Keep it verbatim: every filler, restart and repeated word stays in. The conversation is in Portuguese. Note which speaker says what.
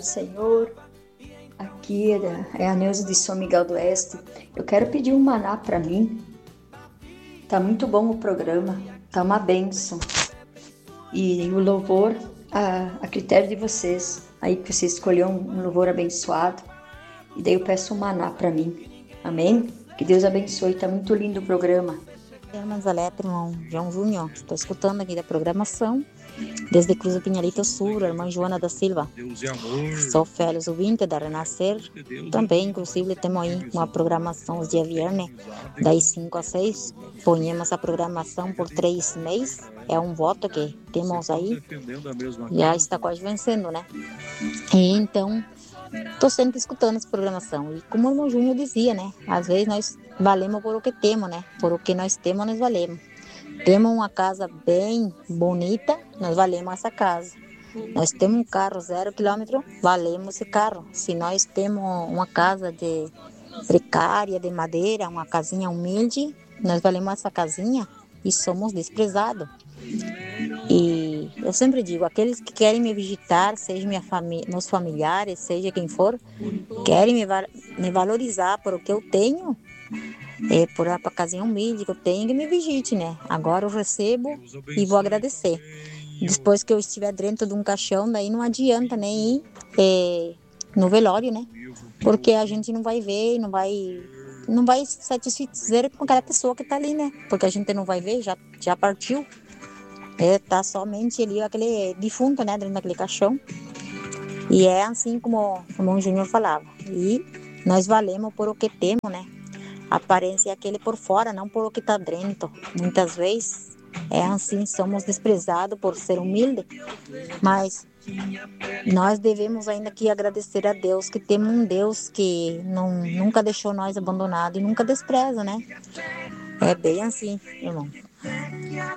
Speaker 1: Senhor. Aqui é a Neuza de São Miguel do Oeste. Eu quero pedir um maná para mim. Tá muito bom o programa, tá uma bênção. E o louvor, a, a critério de vocês. Aí que vocês escolheram um louvor abençoado. E daí eu peço um maná para mim. Amém? Que Deus abençoe, tá muito lindo o programa.
Speaker 2: Irmã Zalete, irmão João Júnior, estou escutando aqui da programação. Desde Cruz do Pinhalito Sul, a irmã Joana da Silva. Sou feliz ouvinte da Renascer. Também, inclusive, temos aí uma programação os dias viernes, das cinco às seis. Ponhamos a programação por três meses. É um voto que temos aí. Já está quase vencendo, né? E então, estou sempre escutando essa programação. E como o irmão Júnior dizia, né? Às vezes nós valemos por o que temos, né? Por o que nós temos, nós valemos. Temos uma casa bem bonita, nós valemos essa casa. Nós temos um carro zero quilômetro, valemos esse carro. Se nós temos uma casa de precária, de madeira, uma casinha humilde, nós valemos essa casinha e somos desprezados. E eu sempre digo, aqueles que querem me visitar, seja minha família, meus familiares, seja quem for, querem me, va- me valorizar por o que eu tenho, é, por a casinha humilde que eu tenho, que me visite, né? Agora eu recebo e vou agradecer. Depois que eu estiver dentro de um caixão, daí não adianta nem ir é, no velório, né? Porque a gente não vai ver, não vai, não vai se satisfazer com aquela pessoa que tá ali, né? Porque a gente não vai ver, já, já partiu. É, tá somente ali aquele defunto, né? Dentro daquele caixão. E é assim como o irmão Júnior falava. E nós valemos por o que temos, né? A aparência é aquele por fora, não por o que está dentro. Muitas vezes é assim, somos desprezados por ser humilde, mas nós devemos ainda que agradecer a Deus, que temos um Deus que não, nunca deixou nós abandonados e nunca despreza, né? É bem assim, irmão.